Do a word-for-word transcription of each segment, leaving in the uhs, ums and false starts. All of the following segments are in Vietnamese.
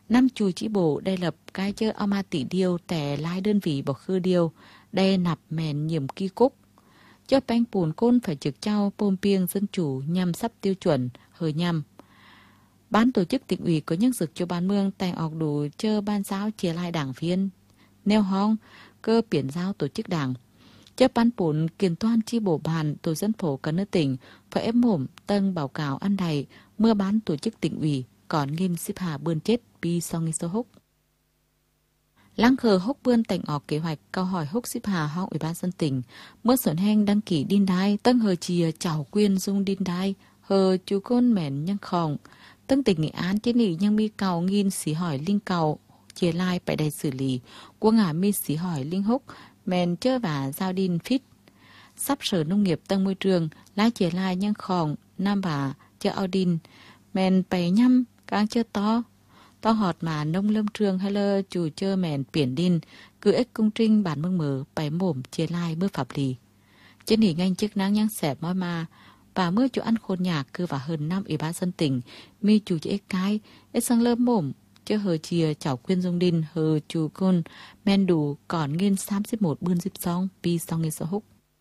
Năm chủ chỉ bộ đây lập cái chơi ao ma tỷ điêu tẻ lái đơn vị bọc khư điêu, đây nạp mèn nhiệm kỳ cúc. Cho bánh bùn côn phải trực trao pôm piêng dân chủ nhằm sắp tiêu chuẩn, hơi nhằm. Ban tổ chức tỉnh ủy có nhân dực cho ban mương tài ọc đủ chơ ban giáo chia lai đảng viên. Nêu hong, cơ biển giao tổ chức đảng. Chấp ban bổn kiền toan chi bổ bàn tổ dân phổ cả nước tỉnh phải ép mổm tân báo cáo ăn đầy mưa bán tổ chức tỉnh ủy còn nghìn xếp hà bươn chết bi sau nghi sơ húc. Lăng khờ húc bươn tành ọc kế hoạch câu hỏi húc xếp hà hong ủy ban dân tỉnh mưa xuẩn heng đăng ký đin đai tân hờ chìa chảo quyên dung đin đai hờ chú côn mẻn nhân khòng tân tỉnh Nghệ Án chế nỉ nhân mi cầu nghìn xí hỏi linh cầu chia lai phải đầy xử lý của ngả mi xí hỏi linh húc mèn chơ và giao đin phít sắp sở nông nghiệp tân môi trường lai chia lai nhân khòng nam bà chơ ao đin mèn bày nhăm càng chơ to to họt mà nông lâm trường hay lơ chủ chơ mèn biển đin cứ ếch công trinh bản mương mở bày mồm chia lai mưa pháp lý chế nỉ ngành chức năng nhang xẹp môi mà và mưa chỗ ăn khôn nhạc cứ vào hơn năm ủy ban dân tỉnh mi chủ chế cái ếch sang lâm mồm chơ hờ chia chảo quyên dung đin hờ chủ côn men đủ còn nghìn tám mươi mốt bươn dịp xong pi xong nghìn sở húc.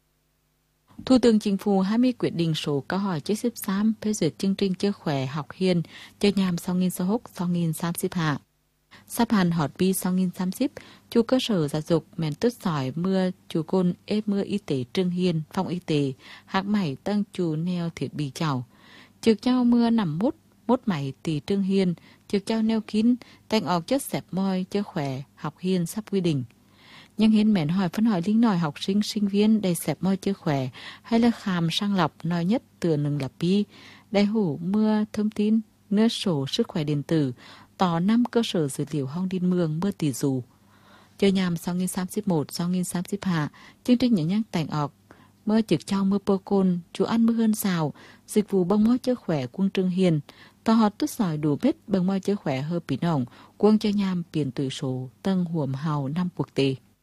Thủ tướng Chính phủ hai mươi quyết định số câu hỏi chế xếp xám phê duyệt chương trình chơ khỏe học hiền chơ nhàm xong nghìn sở húc xong nghìn tám mươi hạ. Sắp hàn họt pi xong nghìn tám mươi chủ cơ sở giáo dục mẹn tứt sỏi mưa chủ côn ép mưa y tế trương hiền phòng y tế hạc mảy tăng chủ neo thiết bị chảo. Trực trao mưa nằm mút mốt mảy tỷ trương hiền trực trao neo kín tanh ọc chất xẹp môi chơ khỏe học hiền sắp quy định. Nhưng hiến mẹn hỏi phân hỏi lính nòi học sinh sinh viên đầy xẹp môi chơ khỏe hay là khám sang lọc nói nhất tựa nừng là pi đầy hủ mưa thông tin nơ sổ sức khỏe điện tử tỏ năm cơ sở dữ liệu hong đin mương mưa tỷ dù. Chơi nhằm sáu nghìn tám mươi mốt, sáu nghìn tám mươi hạ, chương trình nhận nhắc tành ọc, mưa trực trao mưa pô côn, chú ăn mưa hơn xào, dịch vụ bông môi chơ khỏe quân trương hiền, tỏ họt tút sỏi đủ bết bông môi chơ khỏe hơ bí nỏng, quân chơi nhằm biển tuổi số, tân huồm hào năm quốc tế.